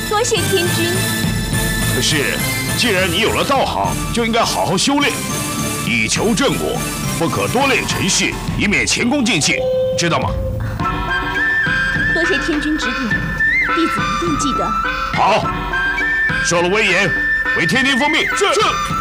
多谢天君。 可是，既然你有了道行，就应该好好修炼，以求正果，不可多练尘世，以免前功尽弃，知道吗？ 多谢天君指点，弟子一定记得。 好，受了威严，为天庭奉命。是。